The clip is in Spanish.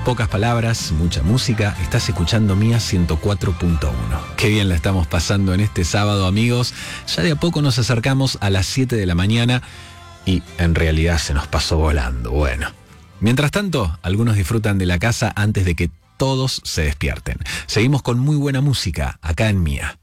Pocas palabras, mucha música. Estás escuchando Mía 104.1. Qué bien la estamos pasando en este sábado, amigos. Ya de a poco nos acercamos a las 7 de la mañana y en realidad se nos pasó volando. Bueno, mientras tanto, algunos disfrutan de la casa antes de que todos se despierten. Seguimos con muy buena música acá en Mía.